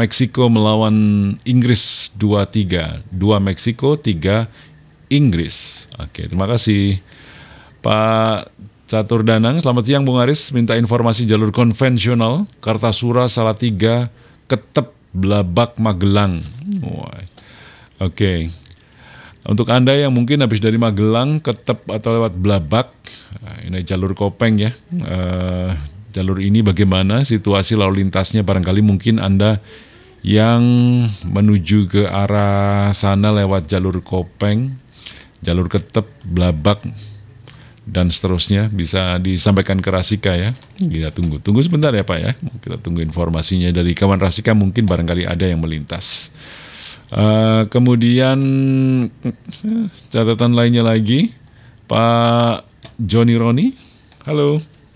Meksiko melawan Inggris 2-3. 2 Meksiko, 3 Inggris. Oke, terima kasih Pak Catur Danang. Selamat siang Bung Aris, minta informasi jalur konvensional Kartasura Salatiga Ketep Blabak Magelang. Oke. Untuk Anda yang mungkin habis dari Magelang Ketep atau lewat Blabak, ini jalur Kopeng ya. Jalur ini bagaimana situasi lalu lintasnya, barangkali mungkin Anda yang menuju ke arah sana lewat jalur Kopeng, jalur Ketep, Blabak, dan seterusnya bisa disampaikan ke Rasika ya. Kita tunggu sebentar ya Pak ya, kita tunggu informasinya dari kawan Rasika, mungkin barangkali ada yang melintas. Kemudian catatan lainnya lagi, Pak Joni Roni, halo.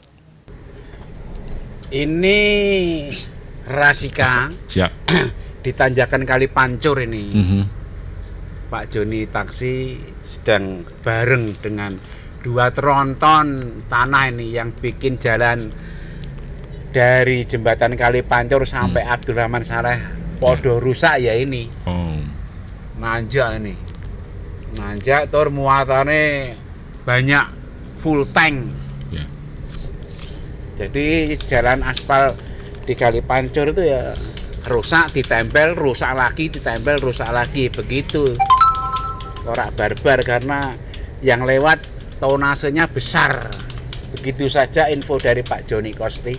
Ini Rasika. Siap. Di tanjakan Kali Pancur ini. Pak Joni taksi sedang bareng dengan 2 tronton tanah ini yang bikin jalan dari jembatan Kali Pancur sampai Abdurrahman Saleh podo rusak ya ini. Nanjak ini. Nanjak tur muatannya banyak, full tank. Jadi jalan aspal di Kali Pancur itu ya rusak, ditempel, rusak lagi, ditempel, rusak lagi, begitu. Orang barbar karena yang lewat tonasenya besar. Begitu saja info dari Pak Joni Kosti.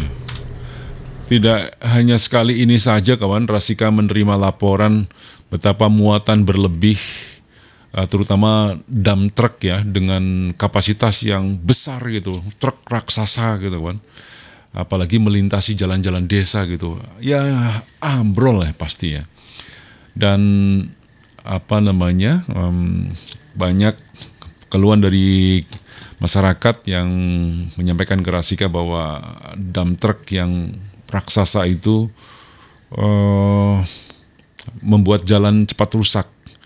Tidak hanya sekali ini saja kawan, Rasika menerima laporan betapa muatan berlebih, terutama dump truck ya, dengan kapasitas yang besar gitu, truk raksasa gitu kan, apalagi melintasi jalan-jalan desa gitu, ya ambrol lah pasti ya. Dan banyak keluhan dari masyarakat yang menyampaikan ke Rasika bahwa dump truck yang raksasa itu membuat jalan cepat rusak.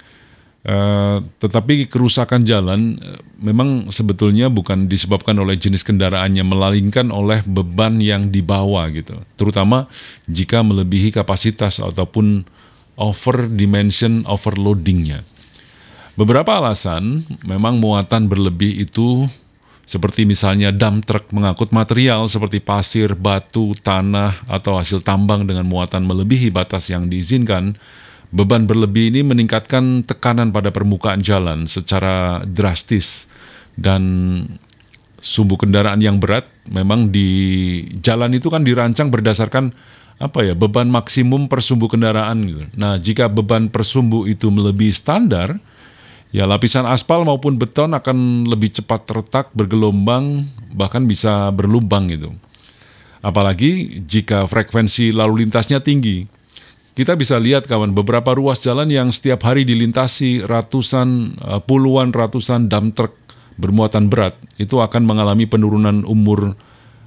Tetapi kerusakan jalan memang sebetulnya bukan disebabkan oleh jenis kendaraannya, melainkan oleh beban yang dibawa gitu. Terutama jika melebihi kapasitas ataupun over dimension overloadingnya. Beberapa alasan memang muatan berlebih itu, seperti misalnya dump truck mengangkut material seperti pasir, batu, tanah, atau hasil tambang dengan muatan melebihi batas yang diizinkan. Beban berlebih ini meningkatkan tekanan pada permukaan jalan secara drastis, dan sumbu kendaraan yang berat memang di jalan itu kan dirancang berdasarkan beban maksimum per sumbu kendaraan gitu. Nah, jika beban per sumbu itu melebihi standar, ya lapisan aspal maupun beton akan lebih cepat retak, bergelombang, bahkan bisa berlubang gitu. Apalagi jika frekuensi lalu lintasnya tinggi. Kita bisa lihat kawan, beberapa ruas jalan yang setiap hari dilintasi puluhan ratusan dump truck bermuatan berat, itu akan mengalami penurunan umur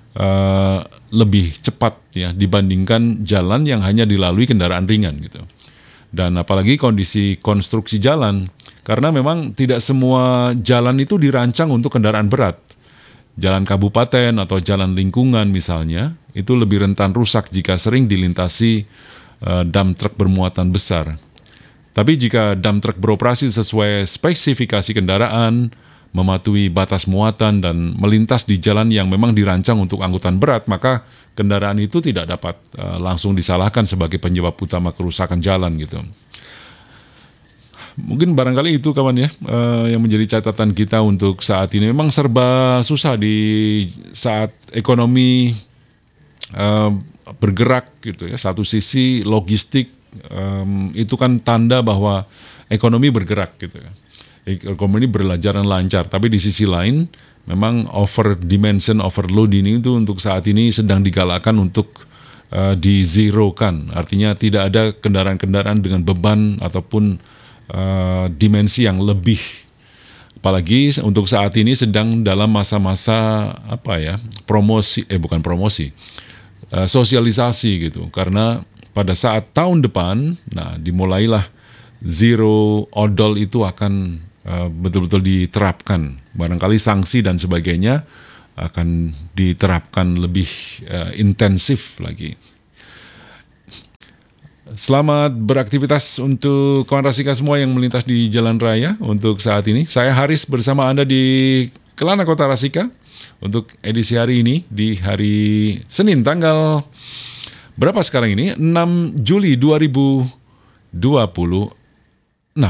lebih cepat ya dibandingkan jalan yang hanya dilalui kendaraan ringan gitu. Dan apalagi kondisi konstruksi jalan, karena memang tidak semua jalan itu dirancang untuk kendaraan berat. Jalan kabupaten atau jalan lingkungan misalnya, itu lebih rentan rusak jika sering dilintasi dump truck bermuatan besar. Tapi jika dump truck beroperasi sesuai spesifikasi kendaraan, mematuhi batas muatan, dan melintas di jalan yang memang dirancang untuk angkutan berat, maka kendaraan itu tidak dapat langsung disalahkan sebagai penyebab utama kerusakan jalan gitu. Mungkin barangkali itu kawan ya, yang menjadi catatan kita untuk saat ini. Memang serba susah di saat ekonomi bergerak gitu ya. Satu sisi logistik itu kan tanda bahwa ekonomi bergerak gitu ya. Ekonomi berjalan lancar, tapi di sisi lain memang over dimension overload ini itu untuk saat ini sedang digalakkan untuk di-zero-kan. Artinya tidak ada kendaraan-kendaraan dengan beban ataupun dimensi yang lebih. Apalagi untuk saat ini sedang dalam masa-masa sosialisasi gitu. Karena pada saat tahun depan, dimulailah zero odol itu akan betul-betul diterapkan. Barangkali sanksi dan sebagainya akan diterapkan lebih intensif lagi. selamat beraktivitas untuk kawan Rasika semua yang melintas di jalan raya untuk saat ini. Saya Haris bersama Anda di Kelana Kota Rasika untuk edisi hari ini di hari Senin tanggal berapa sekarang ini? 6 Juli 2020.